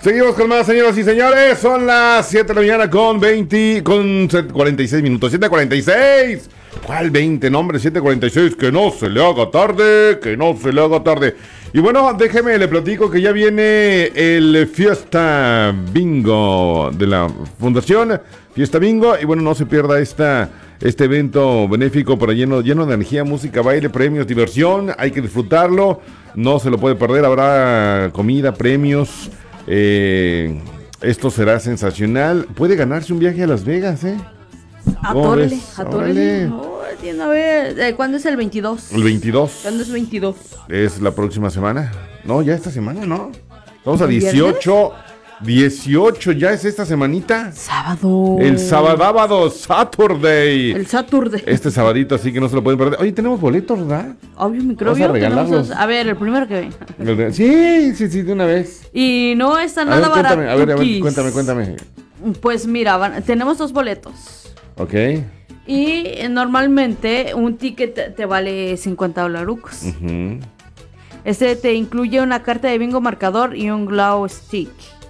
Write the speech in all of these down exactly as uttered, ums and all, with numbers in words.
Seguimos con más, señoras y señores. Son las siete de la mañana con veinte, con cuarenta y seis minutos. siete cuarenta y seis. ¿Cuál veinte? No, hombre, siete cuarenta y seis. Que no se le haga tarde, que no se le haga tarde. Y bueno, déjeme, le platico que ya viene el Fiesta Bingo de la Fundación Fiesta Bingo. Y bueno, no se pierda esta, este evento benéfico para lleno, lleno de energía, música, baile, premios, diversión. Hay que disfrutarlo, no se lo puede perder. Habrá comida, premios. Eh, esto será sensacional. Puede ganarse un viaje a Las Vegas, ¿eh? Atórale, atórale. Oh, a ver, ¿cuándo es el veintidós? El veintidós. ¿Cuándo es veintidós? Es la próxima semana. No, ya esta semana, ¿no? Vamos a dieciocho. dieciocho, ya es esta semanita. Sábado. El sábado, Saturday. El Saturday. Este sabadito, así que no se lo pueden perder. Oye, tenemos boletos, ¿verdad? Obvio, microbio. Vamos a regalarlos. A ver, el primero que ve. Sí, sí, sí, de una vez. Y no está nada a ver, barato. Cuéntame, a ver, a ver, cuéntame, cuéntame. Pues mira, van, tenemos dos boletos. Ok. Y eh, normalmente un ticket te, te vale cincuenta dolarucos. Uh-huh. Este te incluye una carta de bingo marcador y un glow stick.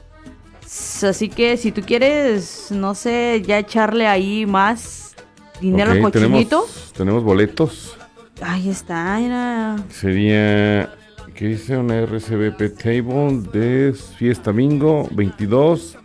Así que si tú quieres, no sé, ya echarle ahí más dinero okay, al cochinito. Tenemos, tenemos boletos. Ahí está, era. Sería, ¿qué dice? Una R C B P Table de Fiesta Bingo veintidós.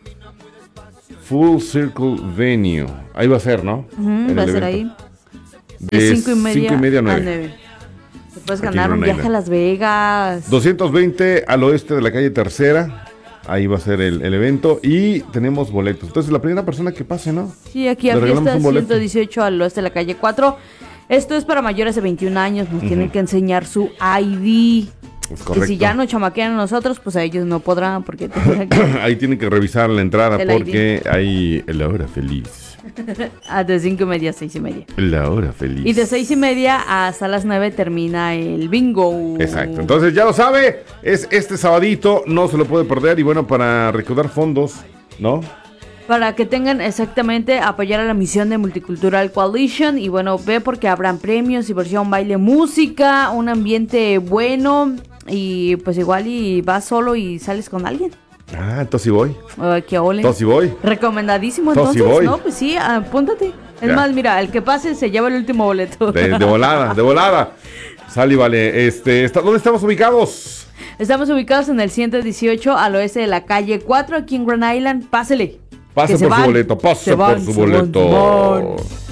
Full Circle Venue. Ahí va a ser, ¿no? Uh-huh, va a ser ahí. De cinco y media, cinco y media a nueve. nueve. Te puedes Aquí ganar un viaje a Las Vegas. doscientos veinte al oeste de la calle Tercera. Ahí va a ser el, el evento. Y tenemos boletos. Entonces, la primera persona que pase, ¿no? Sí, aquí a Fiesta ciento dieciocho al oeste de la calle cuatro. Esto es para mayores de veintiún años. Nos uh-huh. tienen que enseñar su I D. Es correcto. Y si ya no chamaquean a nosotros, pues a ellos no podrán, porque que... ahí tienen que revisar la entrada el porque I D. Hay la hora feliz. Ah, de cinco y media a seis y media. La hora feliz. Y de seis y media hasta las nueve termina el bingo. Exacto. Entonces ya lo sabe, es este sabadito, no se lo puede perder. Y bueno, para recaudar fondos, ¿no? Para que tengan exactamente apoyar a la misión de Multicultural Coalition. Y bueno, ve porque habrán premios, diversión, baile, música, un ambiente bueno. Y pues igual y vas solo y sales con alguien. Ah, entonces sí voy. Uh, que ole. Entonces sí voy. Recomendadísimo, entonces. Entonces sí voy. No, pues sí, apúntate. Es ya. Más, mira, el que pase se lleva el último boleto. De, de volada, de volada. Sale, vale. Este, está, ¿dónde estamos ubicados? Estamos ubicados en el ciento dieciocho al oeste de la calle cuatro, aquí en Grand Island. Pásele. Pase por su boleto, pase por su boleto.